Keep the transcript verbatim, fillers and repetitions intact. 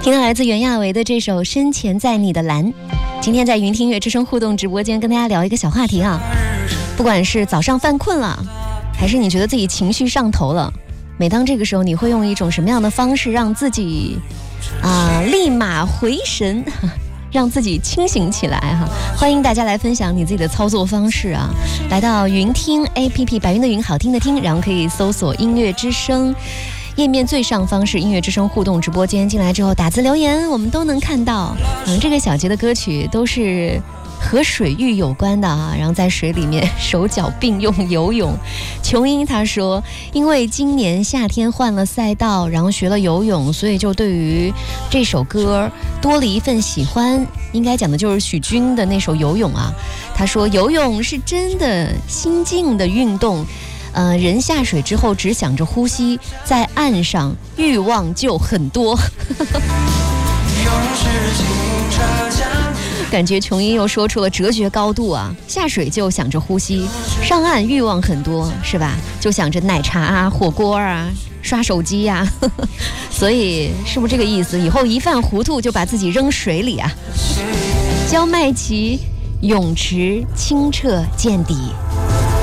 听到来自袁娅维的这首《深潜在你的蓝》。今天在云听乐之声互动直播间跟大家聊一个小话题啊，不管是早上犯困了，还是你觉得自己情绪上头了，每当这个时候，你会用一种什么样的方式让自己啊、呃、立马回神，让自己清醒起来哈？欢迎大家来分享你自己的操作方式啊！来到云听 A P P， 白云的云，好听的听，然后可以搜索音乐之声。页面最上方是音乐之声互动直播间，进来之后打字留言，我们都能看到。嗯，这个小节的歌曲都是和水域有关的啊，然后在水里面手脚并用游泳。琼英他说，因为今年夏天换了赛道，然后学了游泳，所以就对于这首歌多了一份喜欢。应该讲的就是许君的那首《游泳》啊。他说，游泳是真的心境的运动。呃，人下水之后只想着呼吸，在岸上欲望就很多。感觉琼英又说出了哲学高度啊！下水就想着呼吸，上岸欲望很多，是吧？就想着奶茶啊、火锅啊、刷手机呀、啊。所以是不是这个意思？以后一犯糊涂就把自己扔水里啊！焦麦琪，泳池清澈见底。